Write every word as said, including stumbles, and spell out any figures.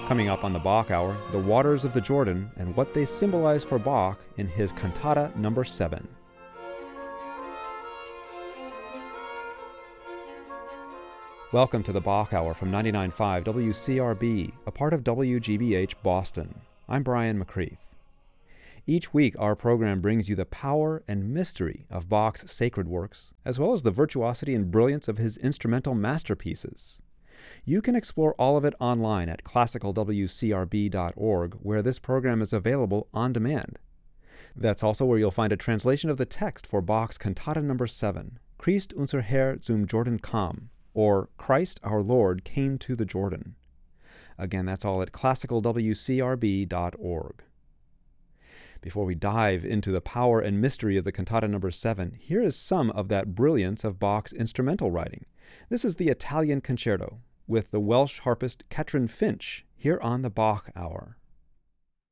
Coming up on the Bach Hour, the waters of the Jordan and what they symbolize for Bach in his Cantata number seven. Welcome to the Bach Hour from ninety-nine point five W C R B, a part of W G B H Boston. I'm Brian McCreath. Each week, our program brings you the power and mystery of Bach's sacred works, as well as the virtuosity and brilliance of his instrumental masterpieces. You can explore all of it online at classical w c r b dot org, where this program is available on demand. That's also where you'll find a translation of the text for Bach's Cantata number seven, Christ unser Herr zum Jordan kam, or Christ our Lord came to the Jordan. Again, that's all at classical w c r b dot org. Before we dive into the power and mystery of the Cantata number seven, here is some of that brilliance of Bach's instrumental writing. This is the Italian Concerto, with the Welsh harpist Catrin Finch, here on the Bach Hour.